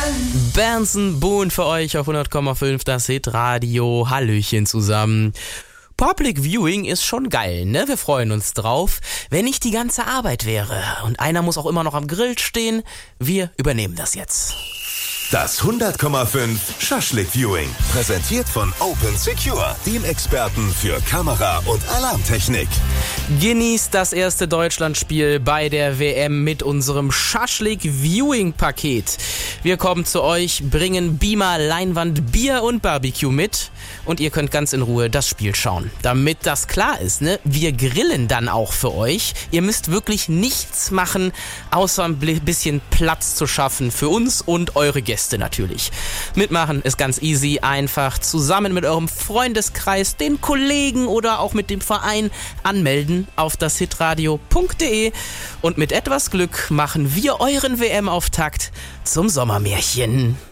Benson Boone für euch auf 100,5, das Hitradio. Hallöchen zusammen. Public Viewing ist schon geil, ne? Wir freuen uns drauf. Wenn nicht die ganze Arbeit wäre und einer muss auch immer noch am Grill stehen, wir übernehmen das jetzt. Das 100,5 Schaschlik Viewing. Präsentiert von Open Secure, dem Experten für Kamera- und Alarmtechnik. Genießt das erste Deutschlandspiel bei der WM mit unserem Schaschlik Viewing Paket. Wir kommen zu euch, bringen Beamer, Leinwand, Bier und Barbecue mit und ihr könnt ganz in Ruhe das Spiel schauen. Damit das klar ist, ne? Wir grillen dann auch für euch. Ihr müsst wirklich nichts machen, außer ein bisschen Platz zu schaffen für uns und eure Gäste natürlich. Mitmachen ist ganz easy, einfach zusammen mit eurem Freundeskreis, den Kollegen oder auch mit dem Verein anmelden auf dashitradio.de und mit etwas Glück machen wir euren WM-Auftakt zum Sommermärchen.